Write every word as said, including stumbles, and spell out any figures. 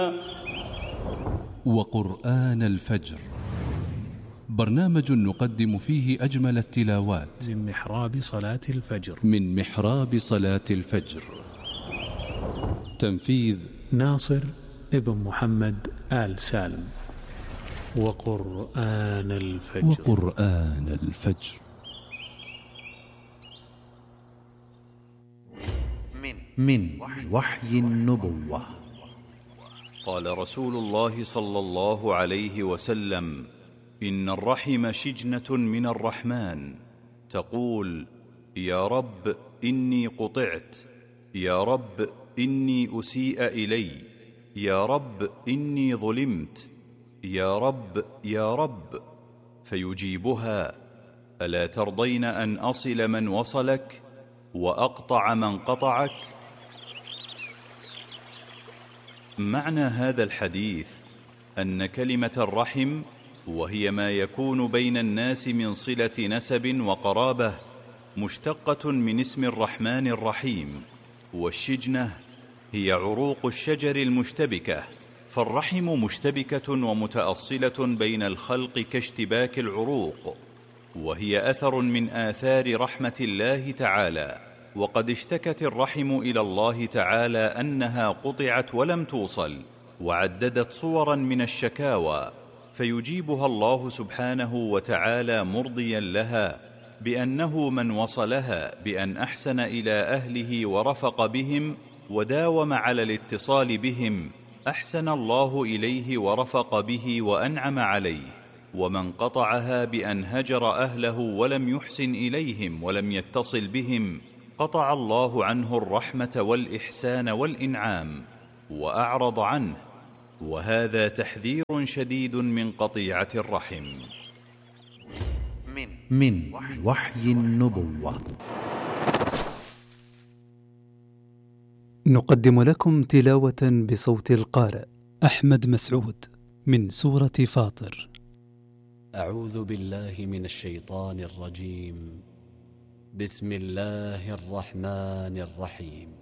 وقرآن الفجر، برنامج نقدم فيه أجمل التلاوات من محراب صلاة الفجر من محراب صلاة الفجر. تنفيذ ناصر ابن محمد آل سالم. وقرآن الفجر وقرآن الفجر. من وحي النبوة. قال رسول الله صلى الله عليه وسلم: إن الرحم شجنة من الرحمن، تقول: يا رب إني قطعت، يا رب إني أسيء إلي، يا رب إني ظلمت، يا رب يا رب، فيجيبها: ألا ترضين أن أصل من وصلك وأقطع من قطعك؟ معنى هذا الحديث أن كلمة الرحم، وهي ما يكون بين الناس من صلة نسب وقرابة، مشتقة من اسم الرحمن الرحيم. والشجنة هي عروق الشجر المشتبكة، فالرحم مشتبكة ومتأصلة بين الخلق كاشتباك العروق، وهي أثر من آثار رحمة الله تعالى. وقد اشتكت الرحم إلى الله تعالى أنها قطعت ولم توصل، وعددت صورا من الشكاوى، فيجيبها الله سبحانه وتعالى مرضيا لها بأنه من وصلها بأن أحسن إلى أهله ورفق بهم وداوم على الاتصال بهم، أحسن الله إليه ورفق به وأنعم عليه. ومن قطعها بأن هجر أهله ولم يحسن إليهم ولم يتصل بهم، قطع الله عنه الرحمة والإحسان والإنعام وأعرض عنه، وهذا تحذير شديد من قطيعة الرحم. من وحي النبوة. نقدم لكم تلاوة بصوت القارئ أحمد مسعود من سورة فاطر. أعوذ بالله من الشيطان الرجيم. بسم الله الرحمن الرحيم.